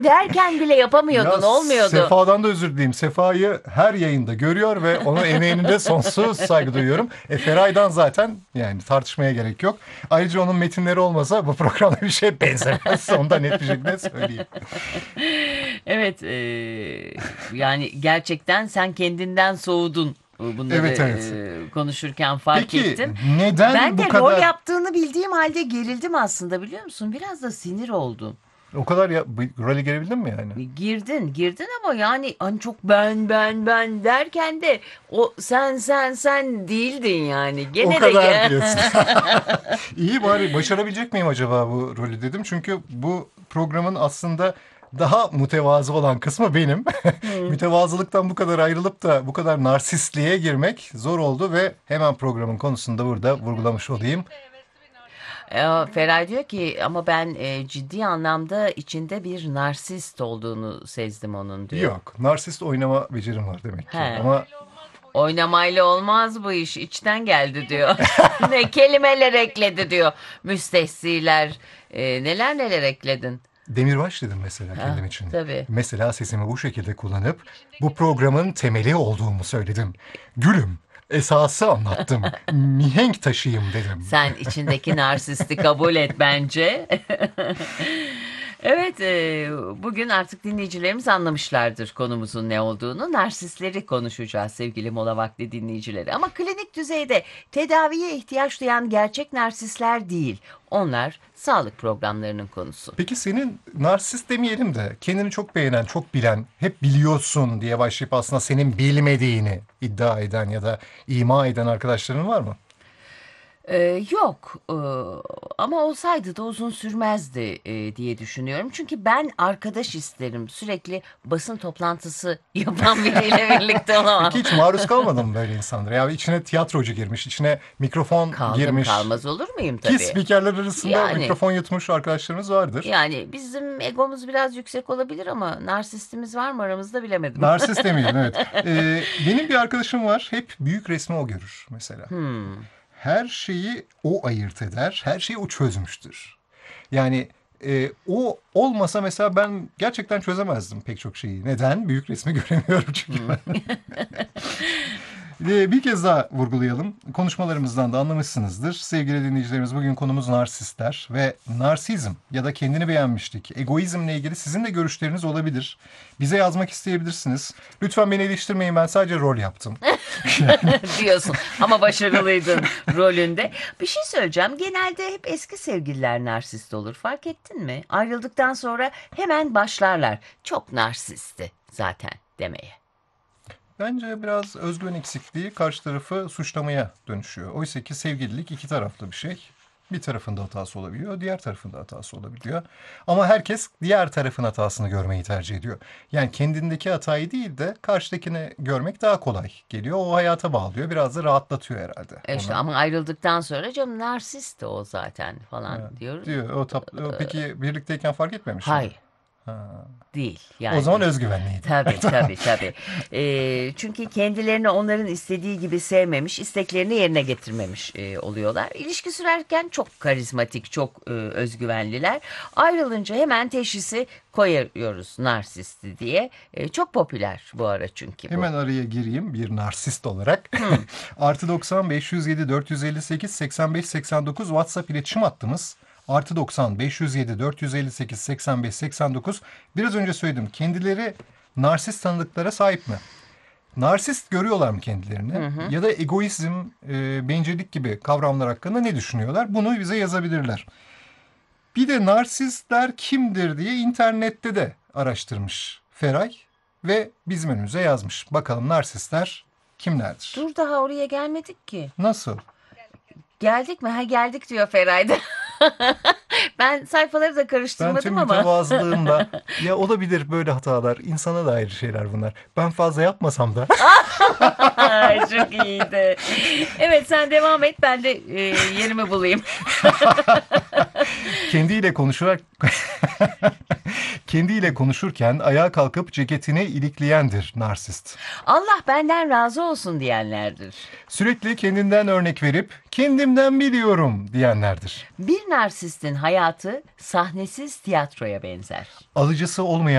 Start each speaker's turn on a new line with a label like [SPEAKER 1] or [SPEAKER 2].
[SPEAKER 1] derken bile yapamıyordun, olmuyordu.
[SPEAKER 2] Sefa'dan da özür dileyim. Sefa'yı her yayında görüyor ve onun emeğine de sonsuz saygı duyuyorum. Feray'dan zaten yani tartışmaya gerek yok. Ayrıca onun metinleri olmasa bu programda bir şeye benzemez. Onu da net bir şekilde söyleyeyim.
[SPEAKER 1] Evet, yani gerçekten sen kendinden soğudun. Bunları
[SPEAKER 2] Evet.
[SPEAKER 1] konuşurken fark
[SPEAKER 2] Peki
[SPEAKER 1] ettim.
[SPEAKER 2] neden
[SPEAKER 1] Ben
[SPEAKER 2] bu
[SPEAKER 1] de rol
[SPEAKER 2] kadar
[SPEAKER 1] yaptığını bildiğim halde gerildim aslında, biliyor musun? Biraz da sinir oldum.
[SPEAKER 2] o kadar role girebildin mi yani?
[SPEAKER 1] Girdin ama yani hani çok ben derken de o sen değildin yani.
[SPEAKER 2] O
[SPEAKER 1] Gene de
[SPEAKER 2] kadar diyorsun. İyi bari başarabilecek miyim acaba bu rolü dedim. Çünkü bu programın aslında daha mütevazı olan kısmı benim.
[SPEAKER 1] Hmm.
[SPEAKER 2] Mütevazılıktan bu kadar ayrılıp da bu kadar narsistliğe girmek zor oldu ve hemen programın konusunu da burada vurgulamış olayım.
[SPEAKER 1] Feray diyor ki ama ben ciddi anlamda içinde bir narsist olduğunu sezdim onun, diyor.
[SPEAKER 2] Yok, narsist oynama becerim var demek ki.
[SPEAKER 1] He.
[SPEAKER 2] Ama
[SPEAKER 1] Oynamayla olmaz bu iş. İçten geldi diyor. Ne kelimeler ekledi diyor. Müstehsiler. Neler neler ekledin.
[SPEAKER 2] demirbaş dedim mesela
[SPEAKER 1] Ha,
[SPEAKER 2] kendim için.
[SPEAKER 1] tabii.
[SPEAKER 2] Mesela sesimi bu şekilde kullanıp bu programın temeli olduğumu söyledim. Gülüm, esası anlattım. Mihenk taşıyım dedim.
[SPEAKER 1] Sen içindeki narsisti kabul et bence. Evet, bugün artık dinleyicilerimiz anlamışlardır konumuzun ne olduğunu. Narsistleri konuşacağız sevgili Mola Vakti dinleyicileri. Ama klinik düzeyde tedaviye ihtiyaç duyan gerçek narsistler değil. Onlar sağlık programlarının konusu.
[SPEAKER 2] Peki senin narsist demeyelim de kendini çok beğenen, çok bilen, hep biliyorsun diye başlayıp aslında senin bilmediğini iddia eden ya da ima eden arkadaşların var mı?
[SPEAKER 1] Yok, ama olsaydı da uzun sürmezdi diye düşünüyorum. Çünkü ben arkadaş isterim. Sürekli basın toplantısı yapan biriyle birlikte olamam.
[SPEAKER 2] Peki hiç maruz kalmadın mı böyle insanlara? Ya içine tiyatrocu girmiş, içine mikrofon
[SPEAKER 1] Kaldım,
[SPEAKER 2] girmiş.
[SPEAKER 1] kalmaz olur muyum
[SPEAKER 2] Ki
[SPEAKER 1] tabii.
[SPEAKER 2] spikerler arasında
[SPEAKER 1] Yani
[SPEAKER 2] mikrofon yutmuş arkadaşlarımız vardır.
[SPEAKER 1] yani bizim egomuz biraz yüksek olabilir ama narsistimiz var mı aramızda, bilemedim.
[SPEAKER 2] Narsist demeyelim, evet. Benim bir arkadaşım var. Hep büyük resmi o görür mesela.
[SPEAKER 1] Hmm.
[SPEAKER 2] Her şeyi o ayırt eder. Her şeyi o çözmüştür. Yani o olmasa mesela ben gerçekten çözemezdim pek çok şeyi. Neden? Büyük resmi göremiyorum çünkü ben. Bir kez daha vurgulayalım. Konuşmalarımızdan da anlamışsınızdır. Sevgili dinleyicilerimiz, bugün konumuz narsistler ve narsizm ya da kendini beğenmişlik, egoizmle ilgili sizin de görüşleriniz olabilir. Bize yazmak isteyebilirsiniz. Lütfen beni eleştirmeyin, ben sadece rol yaptım.
[SPEAKER 1] Diyorsun ama başarılıydın rolünde. Bir şey söyleyeceğim. Genelde hep eski sevgililer narsist olur. Fark ettin mi? Ayrıldıktan sonra hemen başlarlar. Çok narsisti zaten demeye.
[SPEAKER 2] Bence biraz özgüven eksikliği karşı tarafı suçlamaya dönüşüyor. Oysa ki sevgililik iki taraflı bir şey. Bir tarafın da hatası olabiliyor, diğer tarafın da hatası olabiliyor. Ama herkes diğer tarafın hatasını görmeyi tercih ediyor. Yani kendindeki hatayı değil de karşıdakini görmek daha kolay geliyor. O hayata bağlıyor, biraz da rahatlatıyor herhalde
[SPEAKER 1] İşte
[SPEAKER 2] onu.
[SPEAKER 1] ama ayrıldıktan sonra canım narsist o zaten
[SPEAKER 2] Ha,
[SPEAKER 1] falan diyoruz.
[SPEAKER 2] diyor. Peki birlikteyken fark etmemiş mi?
[SPEAKER 1] Hayır,
[SPEAKER 2] Ha.
[SPEAKER 1] değil
[SPEAKER 2] O zaman
[SPEAKER 1] yani.
[SPEAKER 2] özgüvenliydi.
[SPEAKER 1] Tabii. Çünkü kendilerini onların istediği gibi sevmemiş, isteklerini yerine getirmemiş oluyorlar. İlişki sürerken çok karizmatik, çok özgüvenliler. Ayrılınca hemen teşhisi koyuyoruz narsisti diye. Çok popüler bu ara çünkü bu.
[SPEAKER 2] Hemen araya gireyim bir narsist olarak.
[SPEAKER 1] Hmm.
[SPEAKER 2] Artı 90 507 458 85 89 WhatsApp iletişim hattımız. Artı 90 507 458 85 89. Biraz önce söyledim. Kendileri narsist tanıdıklara sahip mi? Narsist görüyorlar mı kendilerini? Ya da egoizm, bencillik gibi kavramlar hakkında ne düşünüyorlar? Bunu bize yazabilirler. Bir de narsistler kimdir diye internette de araştırmış Feray ve bizim önümüze yazmış. Bakalım narsistler kimlerdir?
[SPEAKER 1] Dur, daha oraya gelmedik ki.
[SPEAKER 2] Nasıl?
[SPEAKER 1] Geldik mi? Ha, geldik diyor Feray'da. Ben sayfaları da
[SPEAKER 2] Ben
[SPEAKER 1] karıştırmadım
[SPEAKER 2] tüm
[SPEAKER 1] ama.
[SPEAKER 2] mütevazılığımla ya olabilir böyle hatalar, insana dair şeyler bunlar. Ben fazla yapmasam da
[SPEAKER 1] Ay, çok iyiydi. Evet, sen devam et, ben de yerimi bulayım.
[SPEAKER 2] kendiyle konuşarak kendiyle konuşurken ayağa kalkıp ceketini ilikleyendir narsist.
[SPEAKER 1] Allah benden razı olsun diyenlerdir.
[SPEAKER 2] Sürekli kendinden örnek verip kendimden biliyorum diyenlerdir.
[SPEAKER 1] Bir narsistin hayatı sahnesiz tiyatroya benzer.
[SPEAKER 2] Alıcısı olmayan